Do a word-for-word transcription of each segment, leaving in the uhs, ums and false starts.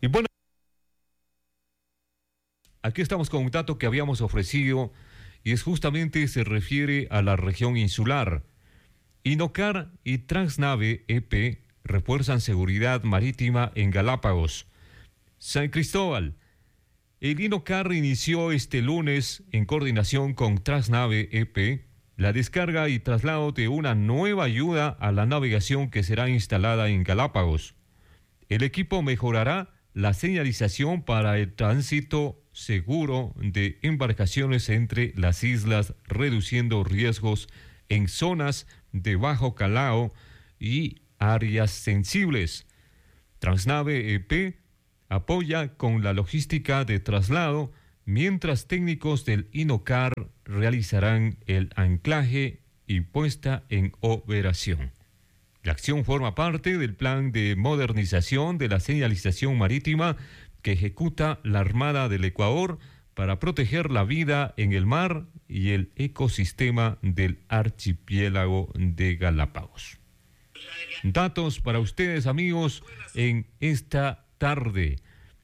Y bueno, aquí estamos con un dato que habíamos ofrecido y es justamente se refiere a la región insular. Inocar y Transnave E P refuerzan seguridad marítima en Galápagos. San Cristóbal. El Inocar inició este lunes, en coordinación con Transnave E P, la descarga y traslado de una nueva ayuda a la navegación que será instalada en Galápagos. El equipo mejorará la señalización para el tránsito seguro de embarcaciones entre las islas, reduciendo riesgos en zonas de bajo calado y áreas sensibles. Transnave E P apoya con la logística de traslado, mientras técnicos del Inocar realizarán el anclaje y puesta en operación. La acción forma parte del plan de modernización de la señalización marítima que ejecuta la Armada del Ecuador para proteger la vida en el mar y el ecosistema del archipiélago de Galápagos. Datos para ustedes, amigos, en esta tarde.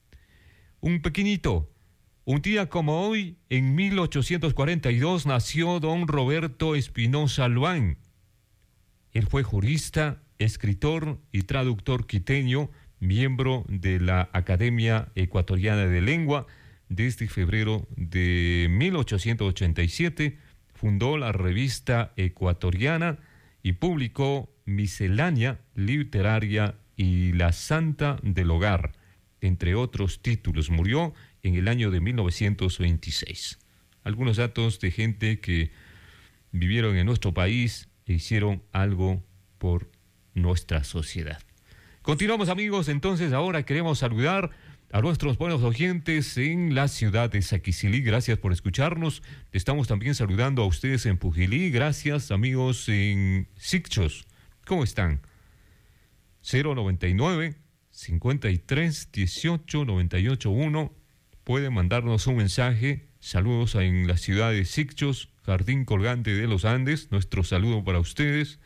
Un pequeñito. Un día como hoy, en mil ochocientos cuarenta y dos, nació don Roberto Espinosa Luán. Él fue jurista, escritor y traductor quiteño, miembro de la Academia Ecuatoriana de Lengua. Desde febrero de mil ochocientos ochenta y siete fundó la Revista Ecuatoriana y publicó Miscelánea Literaria y La Santa del Hogar, entre otros títulos. Murió en el año de mil novecientos veintiséis. Algunos datos de gente que vivieron en nuestro país e hicieron algo por nuestra sociedad. Continuamos, amigos. Entonces ahora queremos saludar a nuestros buenos oyentes en la ciudad de Saquicilí. Gracias por escucharnos. Estamos también saludando a ustedes en Pujilí. Gracias, amigos en Sicchos. ¿Cómo están? cero noventa y nueve, cincuenta y tres, dieciocho, noventa y ocho, uno. Pueden mandarnos un mensaje. Saludos en la ciudad de Sicchos, Jardín Colgante de los Andes. Nuestro saludo para ustedes.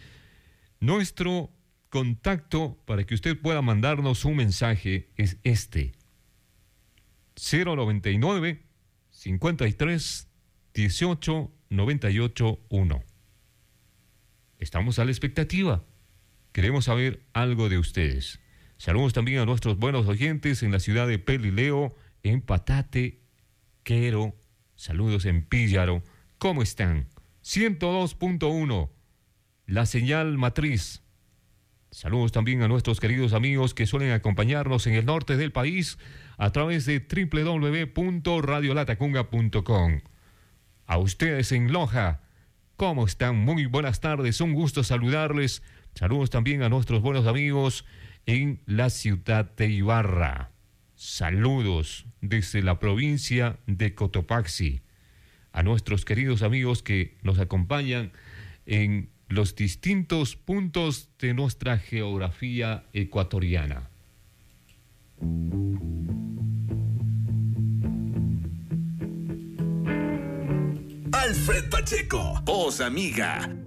Nuestro contacto para que usted pueda mandarnos un mensaje es este: cero noventa y nueve, cincuenta y tres, dieciocho, noventa y ocho, uno. Estamos a la expectativa. Queremos saber algo de ustedes. Saludos también a nuestros buenos oyentes en la ciudad de Pelileo, en Patate, Quero. Saludos en Píllaro. ¿Cómo están? ciento dos punto uno, la señal matriz. Saludos también a nuestros queridos amigos que suelen acompañarnos en el norte del país a través de doble u doble u doble u punto radio latacunga punto com. A ustedes en Loja, ¿cómo están? Muy buenas tardes, un gusto saludarles. Saludos también a nuestros buenos amigos en la ciudad de Ibarra. Saludos desde la provincia de Cotopaxi. A nuestros queridos amigos que nos acompañan en los distintos puntos de nuestra geografía ecuatoriana. Alfred Pacheco, voz amiga